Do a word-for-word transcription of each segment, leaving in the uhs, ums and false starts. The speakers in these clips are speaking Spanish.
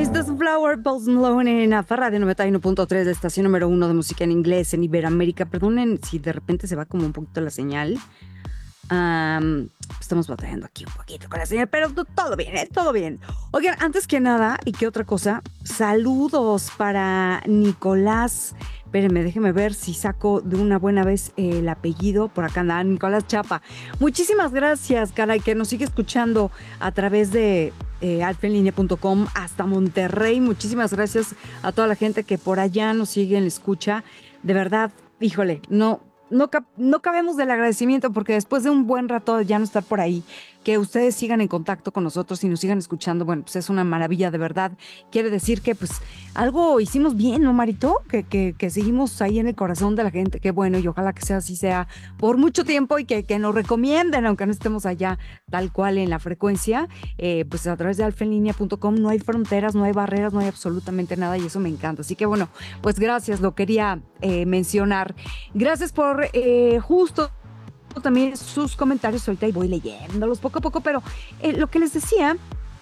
This Flower, Post Malone en Afa Radio noventa y uno punto tres, la estación número uno de música en inglés en Iberoamérica. Perdonen si de repente se va como un poquito la señal. Um, estamos batallando aquí un poquito con la señal, pero todo bien, ¿eh? Todo bien. Oigan, antes que nada, y que otra cosa, saludos para Nicolás. Espérenme, déjenme ver si saco de una buena vez el apellido. Por acá anda Nicolás Chapa. Muchísimas gracias, caray, que nos sigue escuchando a través de eh, alfa en línea punto com hasta Monterrey. Muchísimas gracias a toda la gente que por allá nos sigue en la escucha. De verdad, híjole, no... No, no cabemos del agradecimiento porque después de un buen rato de ya no estar por ahí, que ustedes sigan en contacto con nosotros y nos sigan escuchando, bueno, pues es una maravilla de verdad. Quiere decir que pues algo hicimos bien, ¿no, Marito? Que, que, que seguimos ahí en el corazón de la gente, qué bueno, y ojalá que sea así sea por mucho tiempo y que, que nos recomienden, aunque no estemos allá tal cual en la frecuencia, eh, pues a través de alfa en línea punto com no hay fronteras, no hay barreras, no hay absolutamente nada y eso me encanta. Así que bueno, pues gracias, lo quería eh, mencionar. Gracias por eh, justo también sus comentarios ahorita y voy leyéndolos poco a poco, pero eh, lo que les decía,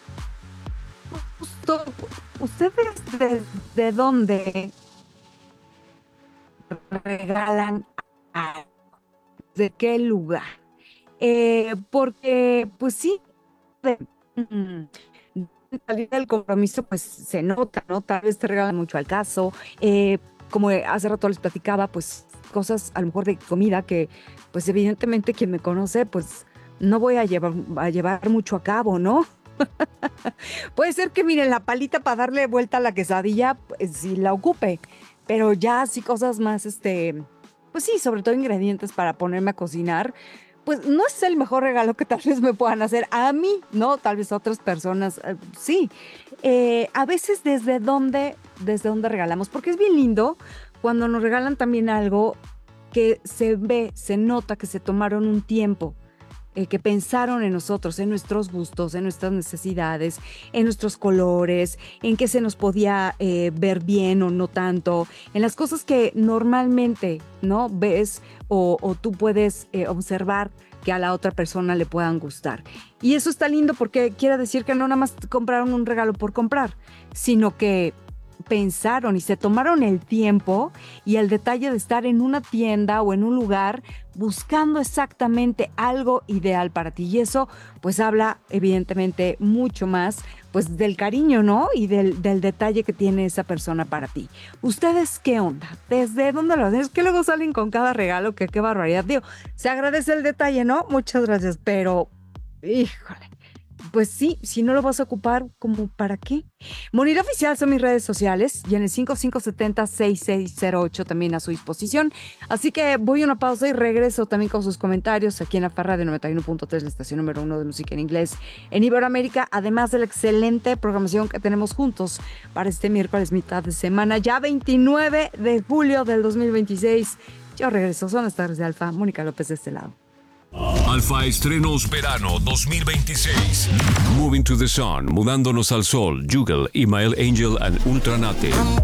justo, ¿ustedes de, de dónde regalan algo? ¿De qué lugar? Eh, porque, pues sí, de, mm, salir del compromiso, pues se nota, ¿no? Tal vez te regalan mucho al caso, eh, como hace rato les platicaba, pues cosas a lo mejor de comida que pues evidentemente quien me conoce pues no voy a llevar, a llevar mucho a cabo, ¿no? Puede ser que miren la palita para darle vuelta a la quesadilla pues, si la ocupe, pero ya así cosas más este pues sí, sobre todo ingredientes para ponerme a cocinar, pues no es el mejor regalo que tal vez me puedan hacer a mí, ¿no? Tal vez a otras personas, eh, sí. Eh, a veces desde dónde, desde dónde regalamos, porque es bien lindo cuando nos regalan también algo que se ve, se nota que se tomaron un tiempo, eh, que pensaron en nosotros, en nuestros gustos, en nuestras necesidades, en nuestros colores, en qué se nos podía eh, ver bien o no tanto, en las cosas que normalmente, ¿no? ves o, o tú puedes eh, observar que a la otra persona le puedan gustar. Y eso está lindo porque quiere decir que no nada más compraron un regalo por comprar, sino que pensaron y se tomaron el tiempo y el detalle de estar en una tienda o en un lugar buscando exactamente algo ideal para ti. Y eso pues habla evidentemente mucho más pues del cariño, ¿no? Y del, del detalle que tiene esa persona para ti. ¿Ustedes qué onda? ¿Desde dónde lo hacen? Es que luego salen con cada regalo, que qué barbaridad. Digo, se agradece el detalle, ¿no? Muchas gracias, pero híjole. Pues sí, si no lo vas a ocupar, ¿como para qué? Monira Oficial son mis redes sociales y en el cinco cinco siete cero seis seis cero ocho también a su disposición. Así que voy a una pausa y regreso también con sus comentarios aquí en la Farra de noventa y uno punto tres, la estación número uno de música en inglés en Iberoamérica, además de la excelente programación que tenemos juntos para este miércoles mitad de semana, ya veintinueve de julio del dos mil veintiséis. Yo regreso, son las tardes de Alfa, Mónica López de este lado. Alfa Estrenos Verano dos mil veintiséis. Moving to the Sun, Mudándonos al Sol, Juggle, Email Angel and Ultranate.